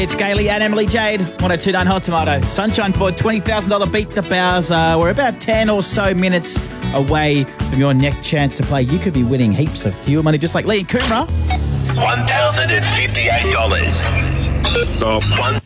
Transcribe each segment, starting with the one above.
It's Gailey and Emily Jade, 102.9 Hot Tomato. Sunshine Ford's $20,000 Beat the Bowser. We're about 10 or so minutes away from your next chance to play. You could be winning heaps of fuel money, just like Lee and Kumra. $1,058.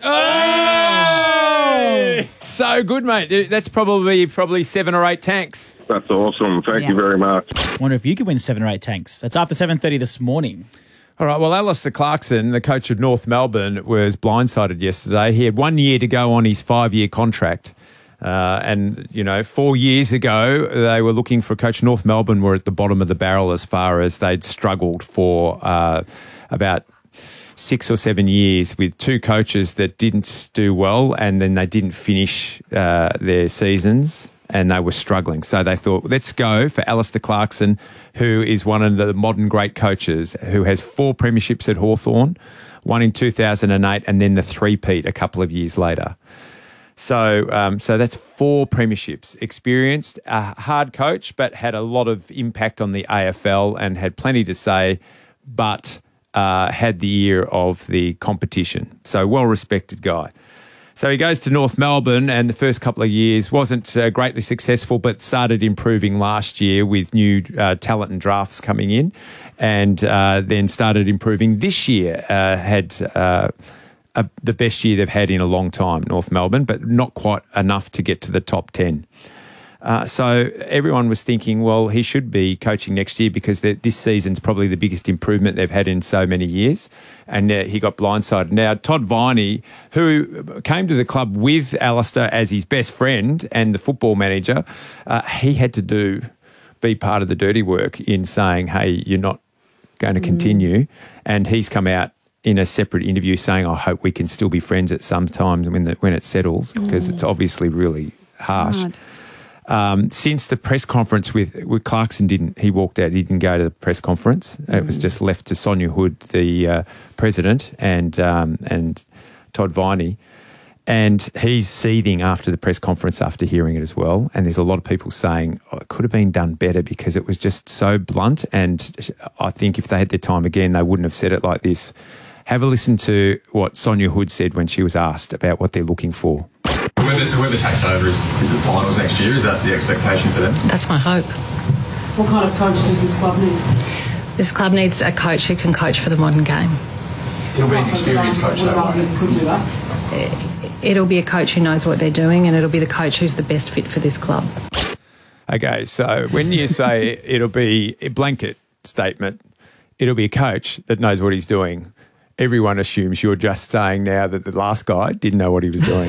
Oh! So good, mate. That's probably 7 or 8 tanks. That's awesome. Thank you very much. Wonder if you could win 7 or 8 tanks. That's after 7:30 this morning. All right, well, Alistair Clarkson, the coach of North Melbourne, was blindsided yesterday. He had 1 year to go on his 5-year contract. And, 4 years ago, they were looking for a coach. North Melbourne were at the bottom of the barrel as far as they'd struggled for about 6 or 7 years with 2 coaches that didn't do well, and then they didn't finish their seasons, and they were struggling. So they thought, let's go for Alistair Clarkson, who is one of the modern great coaches, who has 4 premierships at Hawthorn, one in 2008, and then the three-peat a couple of years later. So that's 4 premierships. Experienced, a hard coach, but had a lot of impact on the AFL and had plenty to say, but had the ear of the competition. So well-respected guy. So he goes to North Melbourne, and the first couple of years wasn't greatly successful, but started improving last year with new talent and drafts coming in, and then started improving this year. Had the best year they've had in a long time, North Melbourne, but not quite enough to get to the top 10. So everyone was thinking, well, he should be coaching next year because this season's probably the biggest improvement they've had in so many years. And he got blindsided. Now, Todd Viney, who came to the club with Alistair as his best friend and the football manager, he had to be part of the dirty work in saying, hey, you're not going to continue. And he's come out in a separate interview saying, I hope we can still be friends at some time when it settles, because it's obviously really harsh. Since the press conference with Clarkson he walked out, he didn't go to the press conference. It was just left to Sonia Hood, the president, and Todd Viney. And he's seething after the press conference after hearing it as well. And there's a lot of people saying, it could have been done better because it was just so blunt. And I think if they had their time again, they wouldn't have said it like this. Have a listen to what Sonia Hood said when she was asked about what they're looking for. Whoever takes over is at finals next year. Is that the expectation for them? That's my hope. What kind of coach does this club need? This club needs a coach who can coach for the modern game. He'll be an experienced coach, though, won't he? It'll be a coach who knows what they're doing, and it'll be the coach who's the best fit for this club. Okay, so when you say it'll be a blanket statement, it'll be a coach that knows what he's doing, everyone assumes you're just saying now that the last guy didn't know what he was doing.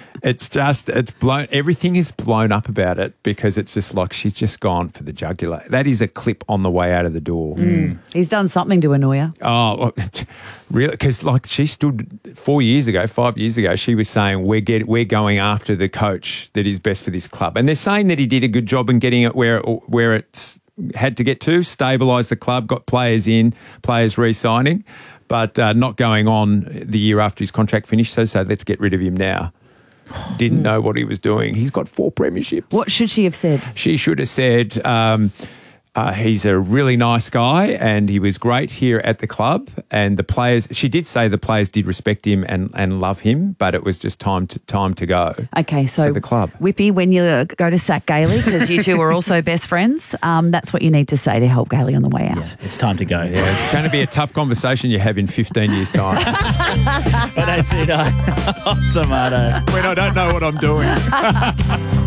Everything is blown up about it because it's just like she's just gone for the jugular. That is a clip on the way out of the door. He's done something to annoy her. Oh, really? Because she stood 5 years ago, she was saying we're going after the coach that is best for this club. And they're saying that he did a good job in getting it where it's had to get to, stabilise the club, got players in, players re-signing, but not going on the year after his contract finished. So let's get rid of him now. Didn't know what he was doing. He's got 4 premierships. What should she have said? She should have said, he's a really nice guy and he was great here at the club. And the players, she did say the players did respect him and love him, but it was just time to go. Okay, so for the club. Whippy, when you go to sack Gailey, because you two are also best friends, that's what you need to say to help Gailey on the way out. Yeah, it's time to go. Yeah, it's going to be a tough conversation you have in 15 years' time. But that's it. Hot Tomato. When I don't know what I'm doing.